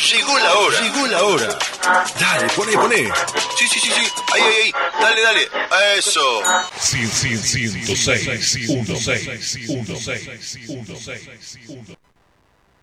Llegó la hora. Llegó la hora. Dale, poné. Sí. Ahí. Dale. Eso. 106, 106.